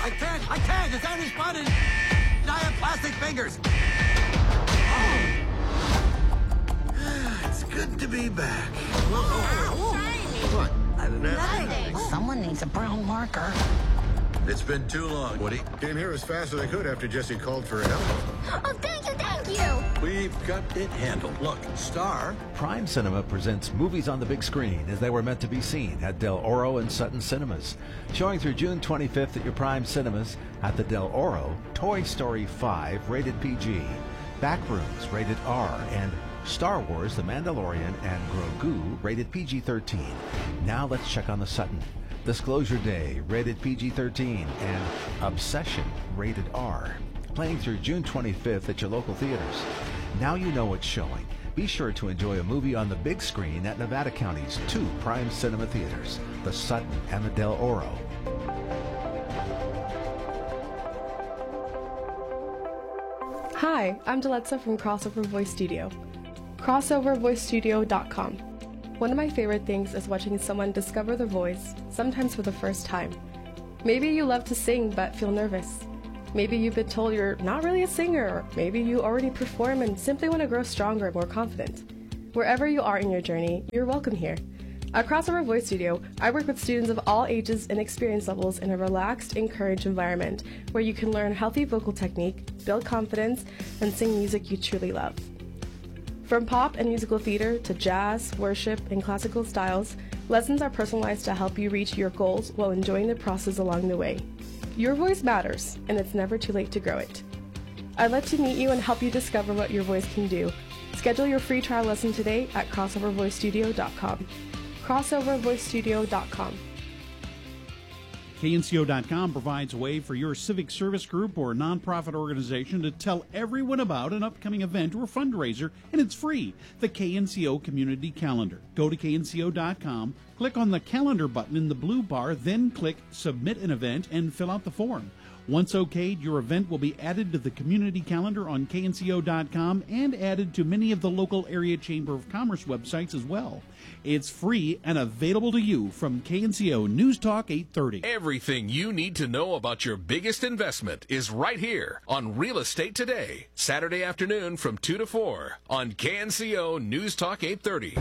I can't. It's anti-spotted. I have plastic fingers. Oh. It's good to be back. What? Nothing. Someone needs a brown marker. It's been too long, Woody. Came here as fast as I could after Jesse called for help. Oh, thank you. We've got it handled. Look, Star. Prime Cinema presents movies on the big screen as they were meant to be seen at Del Oro and Sutton Cinemas. Showing through June 25th at your Prime Cinemas at the Del Oro, Toy Story 5, rated PG, Backrooms, rated R, and Star Wars, The Mandalorian, and Grogu, rated PG-13. Now let's check on the Sutton. Disclosure Day, rated PG-13, and Obsession, rated R. Playing through June 25th at your local theaters. Now you know what's showing. Be sure to enjoy a movie on the big screen at Nevada County's 2 Prime Cinema theaters, the Sutton and the Del Oro. Hi, I'm Deletza from Crossover Voice Studio. CrossoverVoiceStudio.com. One of my favorite things is watching someone discover their voice, sometimes for the first time. Maybe you love to sing but feel nervous. Maybe you've been told you're not really a singer, or maybe you already perform and simply want to grow stronger and more confident. Wherever you are in your journey, you're welcome here. At Crossover Voice Studio, I work with students of all ages and experience levels in a relaxed, encouraged environment where you can learn healthy vocal technique, build confidence, and sing music you truly love. From pop and musical theater to jazz, worship, and classical styles, lessons are personalized to help you reach your goals while enjoying the process along the way. Your voice matters, and it's never too late to grow it. I'd love to meet you and help you discover what your voice can do. Schedule your free trial lesson today at CrossoverVoiceStudio.com. CrossoverVoiceStudio.com. KNCO.com provides a way for your civic service group or nonprofit organization to tell everyone about an upcoming event or fundraiser, and it's free. The KNCO Community Calendar. Go to KNCO.com, click on the calendar button in the blue bar, then click Submit an Event and fill out the form. Once okayed, your event will be added to the community calendar on KNCO.com and added to many of the local area Chamber of Commerce websites as well. It's free and available to you from KNCO News Talk 830. Everything you need to know about your biggest investment is right here on Real Estate Today, Saturday afternoon from 2 to 4 on KNCO News Talk 830.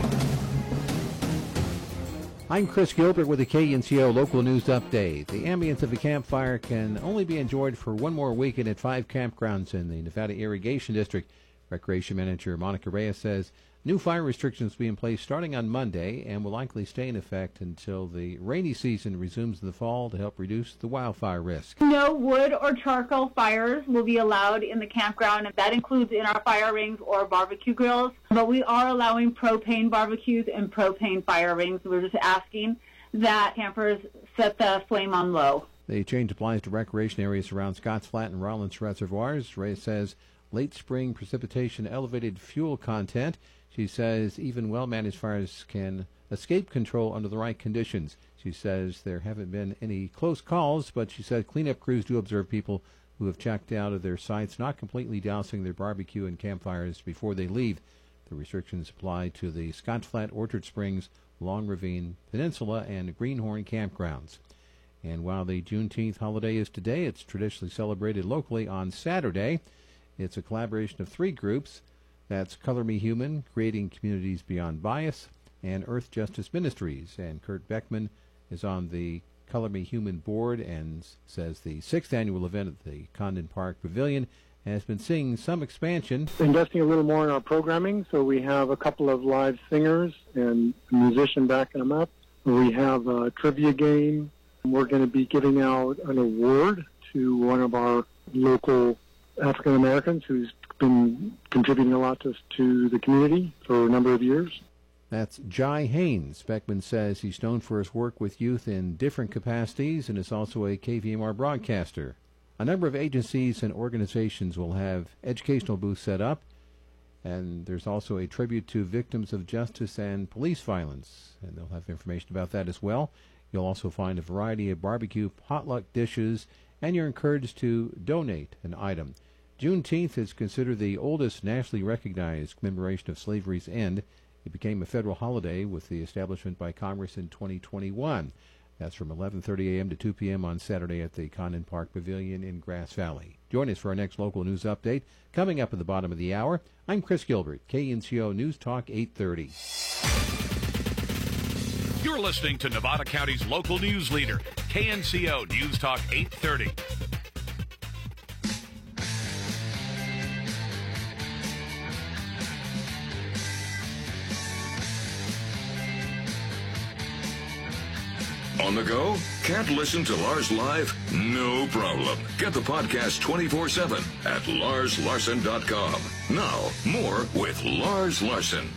I'm Chris Gilbert with the KNCO Local News Update. The ambience of a campfire can only be enjoyed for one more weekend at 5 campgrounds in the Nevada Irrigation District. Recreation Manager Monica Reyes says new fire restrictions will be in place starting on Monday and will likely stay in effect until the rainy season resumes in the fall to help reduce the wildfire risk. No wood or charcoal fires will be allowed in the campground, and that includes in our fire rings or barbecue grills. But we are allowing propane barbecues and propane fire rings. We're just asking that campers set the flame on low. The change applies to recreation areas around Scotts Flat and Rollins reservoirs. Reyes says late spring precipitation elevated fuel content. She says even well-managed fires can escape control under the right conditions. She says there haven't been any close calls, but she said cleanup crews do observe people who have checked out of their sites, not completely dousing their barbecue and campfires before they leave. The restrictions apply to the Scotts Flat, Orchard Springs, Long Ravine, Peninsula, and Greenhorn campgrounds. And while the Juneteenth holiday is today, it's traditionally celebrated locally on Saturday. It's a collaboration of 3 groups. That's Color Me Human, Creating Communities Beyond Bias, and Earth Justice Ministries. And Kurt Beckman is on the Color Me Human board and says the 6th annual event at the Condon Park Pavilion has been seeing some expansion. Investing a little more in our programming, so we have a couple of live singers and a musician backing them up. We have a trivia game. We're going to be giving out an award to one of our local African Americans who's been contributing a lot to the community for a number of years. That's Jai Haynes. Beckman says he's known for his work with youth in different capacities and is also a KVMR broadcaster. A number of agencies and organizations will have educational booths set up, and there's also a tribute to victims of justice and police violence, and they'll have information about that as well. You'll also find a variety of barbecue potluck dishes, and you're encouraged to donate an item. Juneteenth is considered the oldest nationally recognized commemoration of slavery's end. It became a federal holiday with the establishment by Congress in 2021. That's from 11:30 a.m. to 2 p.m. on Saturday at the Condon Park Pavilion in Grass Valley. Join us for our next local news update coming up at the bottom of the hour. I'm Chris Gilbert, KNCO News Talk 830. You're listening to Nevada County's local news leader, KNCO News Talk 830. On the go? Can't listen to Lars live? No problem. Get the podcast 24/7 at LarsLarson.com. Now, more with Lars Larson.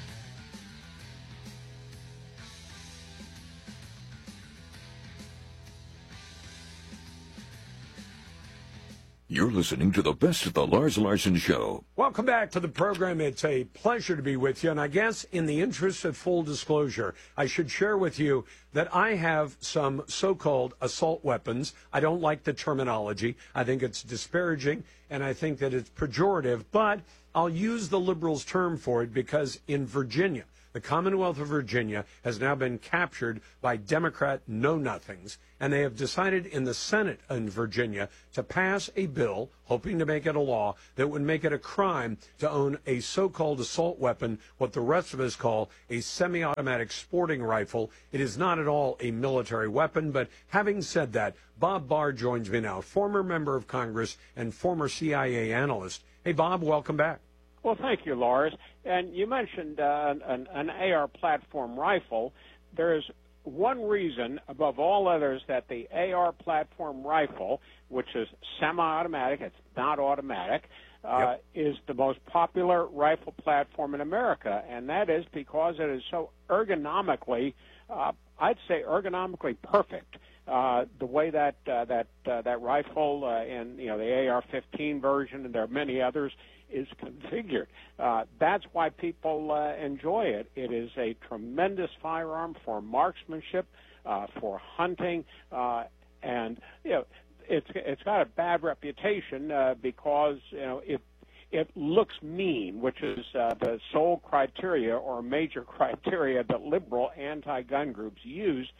You're listening to the best of the Lars Larson Show. Welcome back to the program. It's a pleasure to be with you. And I guess in the interest of full disclosure, I should share with you that I have some so-called assault weapons. I don't like the terminology. I think it's disparaging, and I think that it's pejorative. But I'll use the liberals' term for it because in Virginia, the Commonwealth of Virginia has now been captured by Democrat know-nothings, and they have decided in the Senate in Virginia to pass a bill, hoping to make it a law, that would make it a crime to own a so-called assault weapon, what the rest of us call a semi-automatic sporting rifle. It is not at all a military weapon, but having said that, Bob Barr joins me now, former member of Congress and former CIA analyst. Hey, Bob, welcome back. Well, thank you, Lars. And you mentioned an AR platform rifle. There's one reason above all others that the AR platform rifle, which is semi-automatic, it's not automatic, is the most popular rifle platform in America, and that is because it is so ergonomically, I'd say ergonomically perfect. The way that rifle in the AR-15 version, and there are many others, is configured. That's why people enjoy it. It is a tremendous firearm for marksmanship, for hunting, and it's got a bad reputation because it looks mean, which is the sole criteria or major criteria that liberal anti-gun groups use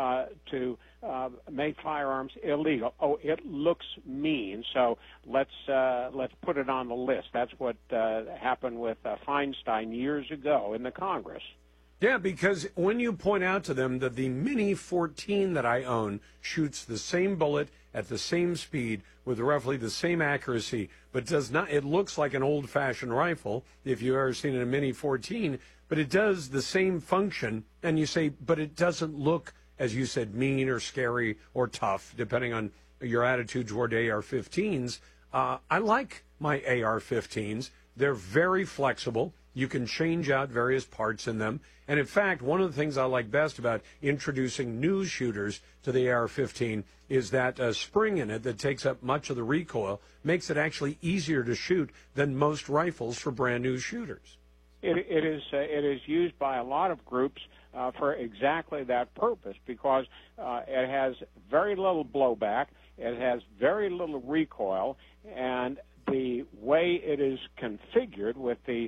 to make firearms illegal. Oh, it looks mean, so let's put it on the list. That's what happened with Feinstein years ago in the Congress. Yeah, because when you point out to them that the Mini 14 that I own shoots the same bullet at the same speed with roughly the same accuracy, but does not, it looks like an old-fashioned rifle, if you've ever seen a Mini 14, but it does the same function, and you say, but it doesn't look, as you said, mean or scary or tough, depending on your attitude toward AR-15s. I like my AR-15s. They're very flexible. You can change out various parts in them. And in fact, one of the things I like best about introducing new shooters to the AR-15 is that spring in it that takes up much of the recoil makes it actually easier to shoot than most rifles for brand new shooters. It is used by a lot of groups for exactly that purpose because it has very little blowback, it has very little recoil, and the way it is configured with the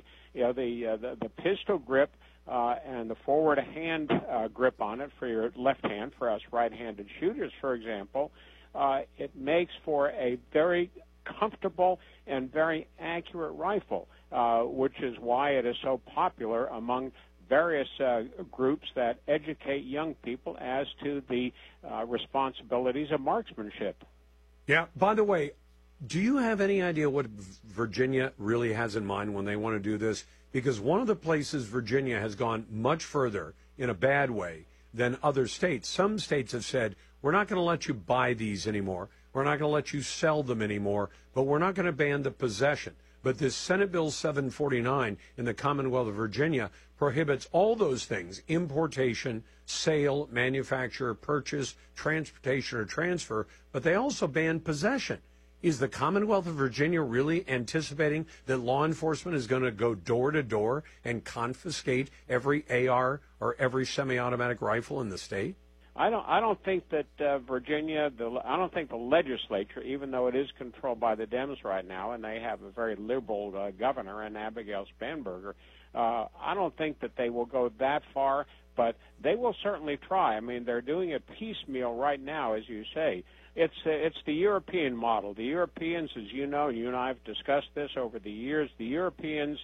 pistol grip and the forward hand grip on it for your left hand, for us right-handed shooters, for example, it makes for a very comfortable and very accurate rifle, which is why it is so popular among various groups that educate young people as to the responsibilities of marksmanship. Yeah, by the way, do you have any idea what Virginia really has in mind when they want to do this? Because one of the places Virginia has gone much further in a bad way than other states. Some states have said, we're not going to let you buy these anymore. We're not going to let you sell them anymore, but we're not going to ban the possession. But this Senate Bill 749 in the Commonwealth of Virginia prohibits all those things: importation, sale, manufacture, purchase, transportation, or transfer, but they also ban possession. Is the Commonwealth of Virginia really anticipating that law enforcement is going to go door to door and confiscate every AR or every semi-automatic rifle in the state? I don't think that Virginia, I don't think the legislature, even though it is controlled by the Dems right now, and they have a very liberal governor and Abigail Spanberger, I don't think that they will go that far. but they will certainly try. I mean, they're doing it piecemeal right now, as you say. It's the European model. The Europeans, as you know, you and I have discussed this over the years, the Europeans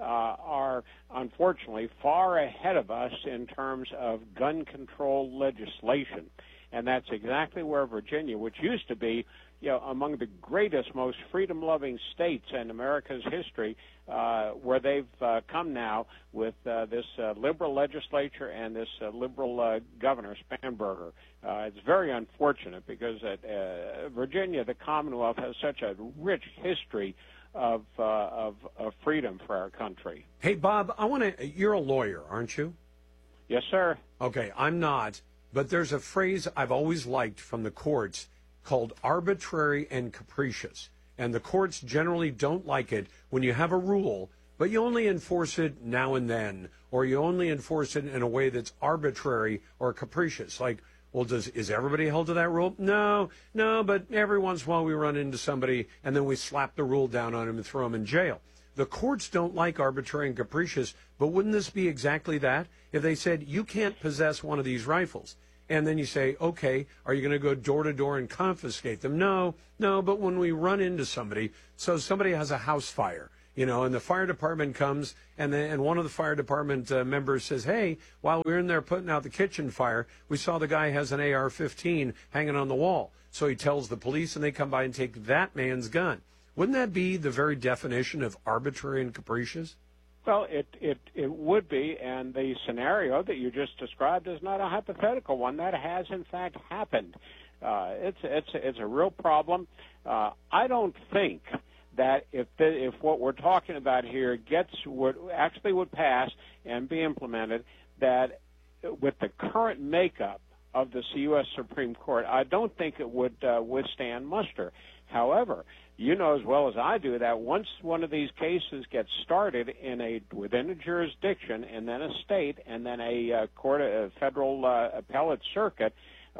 are unfortunately far ahead of us in terms of gun control legislation. And that's exactly where Virginia, which used to be, among the greatest, most freedom-loving states in America's history, where they've come now with this liberal legislature and this liberal governor, Spanberger. It's very unfortunate because Virginia, the Commonwealth, has such a rich history of freedom for our country. Hey, Bob, you're a lawyer, aren't you? Yes, sir. Okay, I'm not, but there's a phrase I've always liked from the courts called arbitrary and capricious. And the courts generally don't like it when you have a rule, but you only enforce it now and then, or you only enforce it in a way that's arbitrary or capricious. Like, well, is everybody held to that rule? No, but every once in a while we run into somebody and then we slap the rule down on them and throw them in jail. The courts don't like arbitrary and capricious, but wouldn't this be exactly that? If they said, you can't possess one of these rifles, and then you say, okay, are you going to go door to door and confiscate them? No, but when we run into somebody, so somebody has a house fire, and the fire department comes, and one of the fire department members says, hey, while we were in there putting out the kitchen fire, we saw the guy has an AR-15 hanging on the wall. So he tells the police, and they come by and take that man's gun. Wouldn't that be the very definition of arbitrary and capricious? Well, it would be, and the scenario that you just described is not a hypothetical one. That has, in fact, happened. It's a real problem. I don't think that if what we're talking about here would pass and be implemented, that with the current makeup of the U.S. Supreme Court, I don't think it would withstand muster. However, you know as well as I do that once one of these cases gets started within a jurisdiction and then a state and then a federal appellate circuit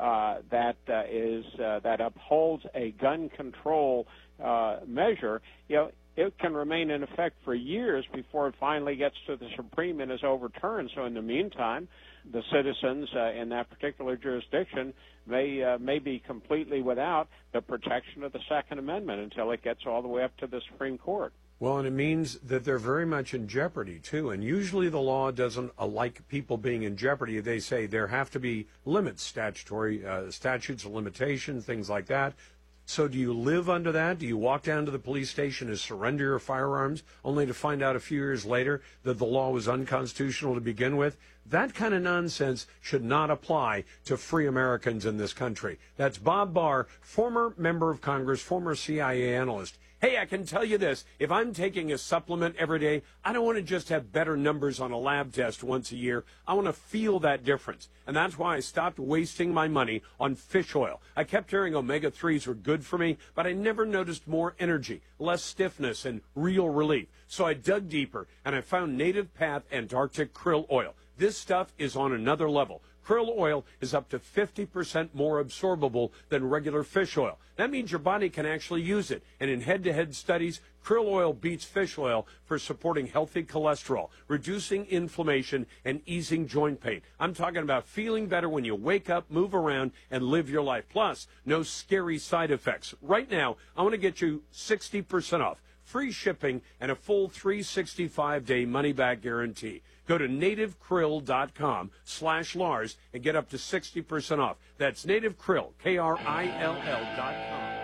that upholds a gun control measure, it can remain in effect for years before it finally gets to the Supreme and is overturned. So in the meantime, the citizens in that particular jurisdiction may be completely without the protection of the Second Amendment until it gets all the way up to the Supreme Court. Well, and it means that they're very much in jeopardy, too. And usually the law doesn't like people being in jeopardy. They say there have to be limits, statutory statutes of limitation, things like that. So do you live under that? Do you walk down to the police station and surrender your firearms only to find out a few years later that the law was unconstitutional to begin with? That kind of nonsense should not apply to free Americans in this country. That's Bob Barr, former member of Congress, former CIA analyst. Hey, I can tell you this. If I'm taking a supplement every day, I don't want to just have better numbers on a lab test once a year. I want to feel that difference. And that's why I stopped wasting my money on fish oil. I kept hearing omega-3s were good for me, but I never noticed more energy, less stiffness, and real relief. So I dug deeper, and I found Native Path Antarctic Krill Oil. This stuff is on another level. Krill oil is up to 50% more absorbable than regular fish oil. That means your body can actually use it. And in head-to-head studies, krill oil beats fish oil for supporting healthy cholesterol, reducing inflammation, and easing joint pain. I'm talking about feeling better when you wake up, move around, and live your life. Plus, no scary side effects. Right now, I want to get you 60% off, free shipping, and a full 365-day money-back guarantee. Go to nativekrill.com/Lars and get up to 60% off. That's nativekrill, KRILL.com.